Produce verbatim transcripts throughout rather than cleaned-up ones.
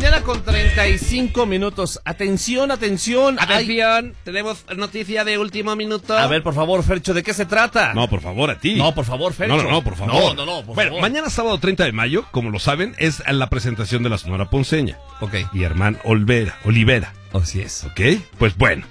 mañana con treinta y cinco minutos. Atención, atención. Atención, Ay. tenemos noticia de último minuto. A ver, por favor, Fercho, ¿de qué se trata? No, por favor, a ti. No, por favor, Fercho. No, no, no, por favor. No, no, no, por bueno, favor. mañana sábado treinta de mayo, como lo saben, es la presentación de la Sonora Ponceña. Ok. Y Germán Olvera, Olivera. Así es. Ok, pues bueno.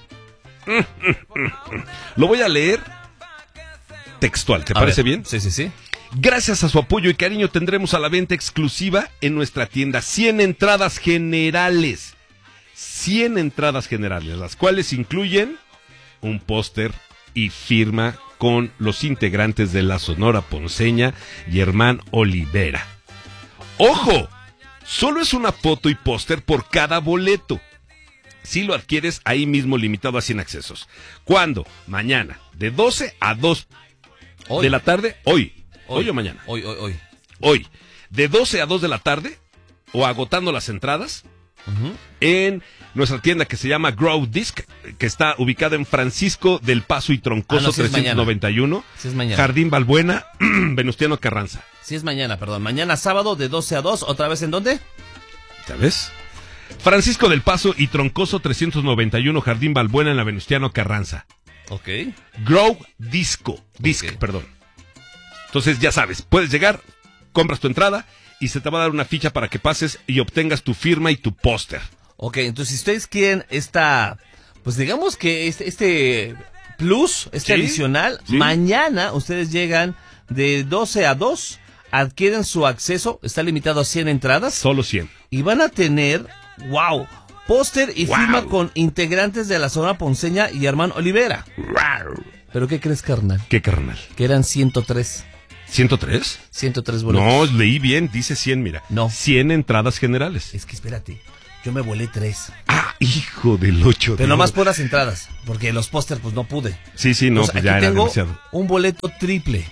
Lo voy a leer textual, ¿te a parece ver. bien? Sí, sí, sí. Gracias a su apoyo y cariño tendremos a la venta exclusiva en nuestra tienda cien entradas generales. cien entradas generales, las cuales incluyen un póster y firma con los integrantes de la Sonora Ponceña y Germán Olivera. ¡Ojo! Solo es una foto y póster por cada boleto. Si lo adquieres ahí mismo, limitado a cien accesos. ¿Cuándo? Mañana, de doce a dos Hoy. de la tarde, hoy. Hoy. ¿Hoy o mañana? Hoy, hoy, hoy. Hoy, de doce a dos de la tarde, o agotando las entradas, Uh-huh. en nuestra tienda que se llama Grow Disc, que está ubicada en Francisco del Paso y Troncoso Ah, no, sí es trescientos noventa y uno, Sí es mañana. Jardín Balbuena, Venustiano Carranza. Sí es mañana, perdón. Mañana sábado de doce a dos. ¿Otra vez en dónde? ¿Sabes? Francisco del Paso y Troncoso trescientos noventa y uno, Jardín Balbuena en la Venustiano Carranza. Ok. Grow Disco, Disc, Ok. perdón. Entonces ya sabes, puedes llegar, compras tu entrada y se te va a dar una ficha para que pases y obtengas tu firma y tu póster. Ok, entonces si ustedes quieren esta, pues digamos que este, este plus, este Sí, adicional, sí. mañana ustedes llegan de doce a dos, adquieren su acceso, está limitado a cien entradas Solo cien. y van a tener, wow, póster y Wow. firma con integrantes de la Sonora Ponceña y Germán Olivera. ¿Pero qué crees, carnal? ¿Qué carnal? Que eran ciento tres. ¿ciento tres? ciento tres boletos. No, leí bien, dice cien, mira. No. cien entradas generales. Es que espérate, yo me volé tres. Ah, hijo del ocho. Pero nomás por las entradas, porque los pósters pues no pude. Sí, sí, no, Entonces, pues aquí ya era tengo demasiado. un boleto triple.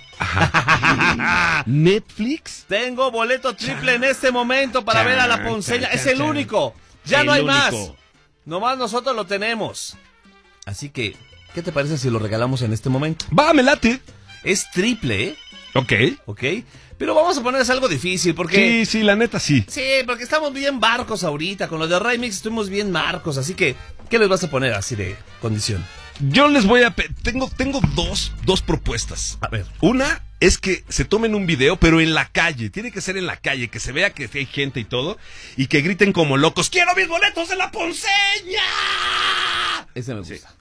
Ajá. ¿Netflix? Tengo boleto triple en este momento para Chan, ver a la Ponceña. chan, Es el chan. único. Ya El no hay único. más. Nomás nosotros lo tenemos. Así que, ¿qué te parece si lo regalamos en este momento? Va, me late. Es triple, ¿eh? Ok. ¿Ok? Pero vamos a ponerles algo difícil porque... Sí, sí, la neta sí. Sí, porque estamos bien barcos ahorita. Con lo de Remix estuvimos bien marcos. Así que, ¿qué les vas a poner así de condición? Yo les voy a... pe- Tengo, tengo dos, dos propuestas. A ver. Una es que se tomen un video, pero en la calle. Tiene que ser en la calle, que se vea que hay gente y todo. Y que griten como locos, ¡quiero mis boletos de la Ponceña! Ese me gusta.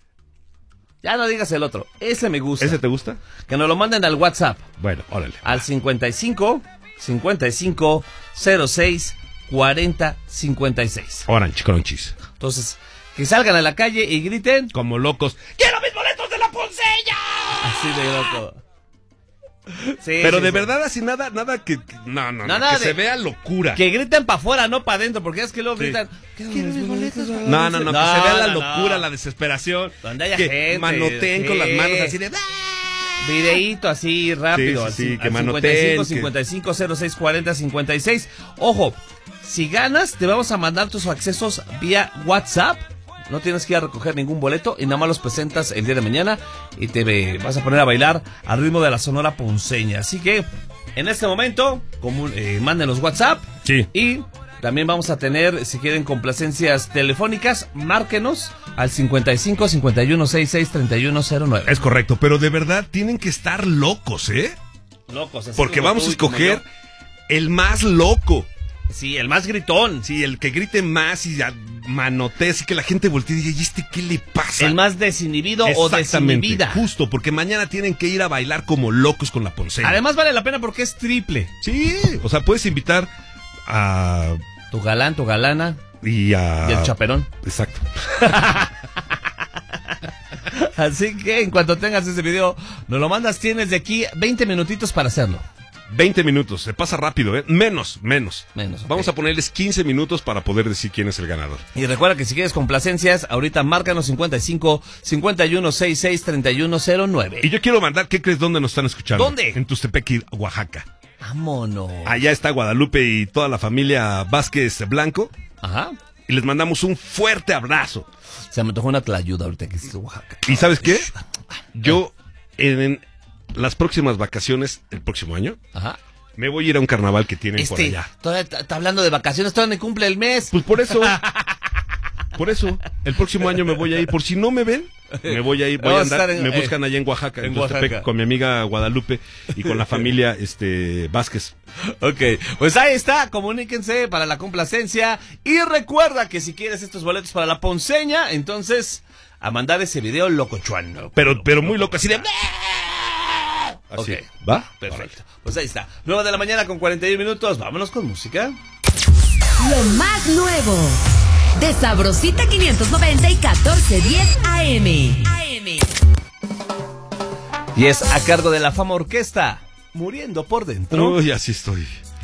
Ya no digas el otro. Ese me gusta. ¿Ese te gusta? Que nos lo manden al WhatsApp. Bueno, órale. Al cincuenta y cinco, cincuenta y cinco, cero seis, cuarenta, cincuenta y seis. Orange Crunchies. Entonces, que salgan a la calle y griten Como locos, ¡quiero mis boletos de la Ponceña! así de loco. Sí, Pero sí, de sí. verdad así nada, nada que... que- No, no, no, No, nada que de- se vea locura. Que griten para afuera, no para adentro, porque es que luego Sí. gritan. Quiero mis boletos. para No, no, no, que se vea la no, locura, no. la desesperación. Donde haya que gente, manoteen sí. con las manos así de... Videíto así rápido. Sí, sí, sí, así, que al manoteen, cincuenta y cinco, cincuenta y cinco, cero seis, cuarenta, cincuenta y seis. Ojo, si ganas, te vamos a mandar tus accesos vía WhatsApp. No tienes que ir a recoger ningún boleto y nada más los presentas el día de mañana y te ve- vas a poner a bailar al ritmo de la Sonora Ponceña. Así que en este momento, como, eh, mándenos WhatsApp. Sí. Y también vamos a tener, si quieren complacencias telefónicas, márquenos al cincuenta y cinco, cincuenta y uno, sesenta y seis, treinta y uno cero nueve. Es correcto, pero de verdad tienen que estar locos, ¿eh? Locos, así Porque como vamos tú a y como escoger yo. el más loco. Sí, el más gritón. Sí, el que grite más y ya manotee, así que la gente voltee y diga, ¿y este qué le pasa? El más desinhibido o Exactamente, desinhibida. justo, porque mañana tienen que ir a bailar como locos con la Ponceña. Además vale la pena porque es triple. Sí, o sea, puedes invitar a... Tu galán, tu galana Y a... y el chaperón. Exacto. Así que en cuanto tengas ese video, nos lo mandas. Tienes de aquí veinte minutitos para hacerlo. veinte minutos, se pasa rápido, ¿eh? Menos, menos. Menos, ok. Vamos a ponerles quince minutos para poder decir quién es el ganador. Y recuerda que si quieres complacencias, ahorita márcanos cincuenta y cinco, cincuenta y uno, sesenta y seis, treinta y uno cero nueve. Y yo quiero mandar, ¿qué crees dónde nos están escuchando? ¿Dónde? En Tustepeque, Oaxaca. Vámonos. Allá está Guadalupe y toda la familia Vázquez Blanco. Ajá. Y les mandamos un fuerte abrazo. Se me tocó una tlayuda ahorita que hiciste Oaxaca. ¿Y sabes qué? Yo, en, en las próximas vacaciones, el próximo año, Ajá. Me voy a ir a un carnaval que tienen por Este, allá. todavía está está hablando de vacaciones, todavía me cumple el mes. Pues por eso. Por eso. El próximo año me voy a ir. Por si no me ven, me voy a ir. Voy a Vamos a andar. estar en- me buscan allá en Oaxaca. en En Tuxtepec, Oaxaca. con mi amiga Guadalupe y con la familia este Vázquez. Ok, pues ahí está, comuníquense para la complacencia y recuerda que si quieres estos boletos para la ponceña, entonces a mandar ese video locochuano. Pero, pero muy loco, así de... Así. Ok, ¿Va? perfecto. Pues ahí está, nueve de la mañana con cuarenta y uno minutos, vámonos con música. Lo más nuevo de Sabrosita quinientos noventa y catorce diez A M. A M. Y es a cargo de la Fama Orquesta, Muriendo por Dentro. Uy, así estoy.